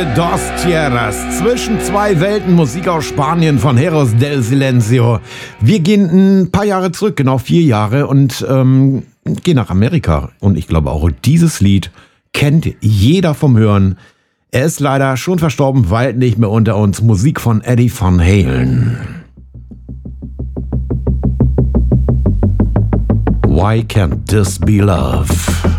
Dos Tierras, zwischen zwei Welten, Musik aus Spanien von Heros del Silencio. Wir gehen ein paar Jahre zurück, genau 4 Jahre, und gehen nach Amerika. Und ich glaube auch dieses Lied kennt jeder vom Hören. Er ist leider schon verstorben, weilt nicht mehr unter uns. Musik von Eddie Van Halen. Why can't this be love?